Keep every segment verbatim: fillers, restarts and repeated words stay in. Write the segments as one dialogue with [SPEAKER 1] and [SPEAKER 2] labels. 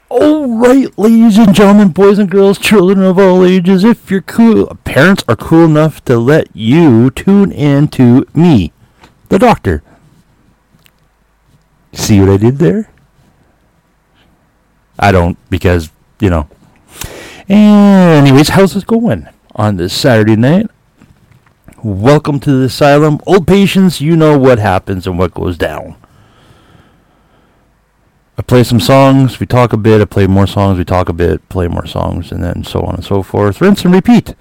[SPEAKER 1] All right, ladies and gentlemen, boys and girls, children of all ages, if you're cool, parents are cool enough to let you tune in to me, the doctor. See what I did there? I don't, because, you know. Anyways, how's it going on this Saturday night? Welcome to the asylum. Old patients, you know what happens and what goes down. I play some songs, we talk a bit, I play more songs, we talk a bit, play more songs, and then so on and so forth. Rinse and repeat.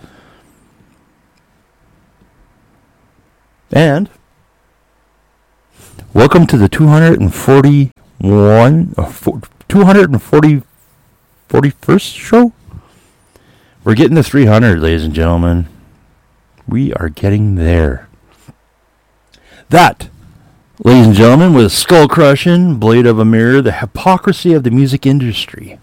[SPEAKER 1] And welcome to the two hundred forty-one, or two hundred forty, forty-first show? We're getting to three hundred, ladies and gentlemen. We are getting there. That, ladies and gentlemen, was Skull Crushing, Blade of a Mirror, the hypocrisy of the music industry.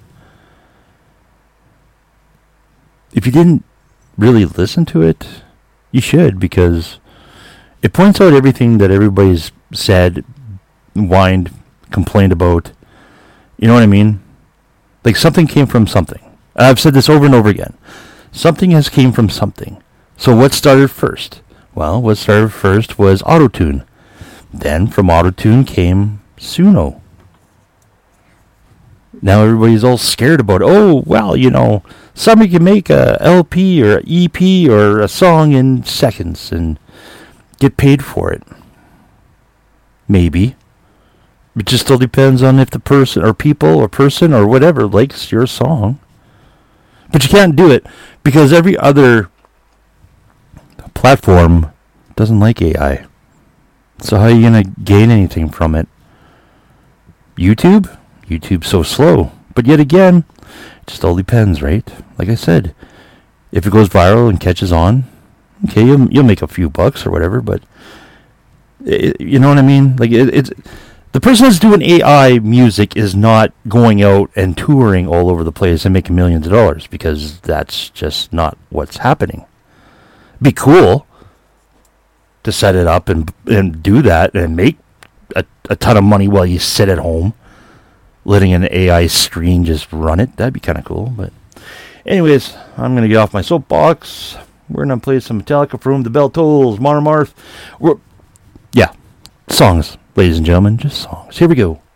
[SPEAKER 1] If you didn't really listen to it, you should, because it points out everything that everybody's said, whined, complained about. You know what I mean? Like, something came from something. I've said this over and over again. Something has came from something. So what started first? Well, what started first was Auto-Tune. Then from Auto-Tune came Suno. Now everybody's all scared about, oh, well, you know, somebody can make a L P or E P or a song in seconds and get paid for it. Maybe. It just still depends on if the person or people or person or whatever likes your song. But you can't do it because every other platform doesn't like A I. So how are you going to gain anything from it? YouTube? YouTube's so slow. But yet again, it just all depends, right? Like I said, if it goes viral and catches on, okay, you'll, you'll make a few bucks or whatever, but it, you know what I mean? Like it, it's the person that's doing A I music is not going out and touring all over the place and making millions of dollars, because that's just not what's happening. Be cool to set it up and and do that and make a, a ton of money while you sit at home letting an A I screen just run it. That'd be kind of cool. But anyways, I'm going to get off my soapbox. We're going to play some Metallica from The Bell Tolls, Modern Marth. We're, yeah, songs, ladies and gentlemen, just songs. Here we go.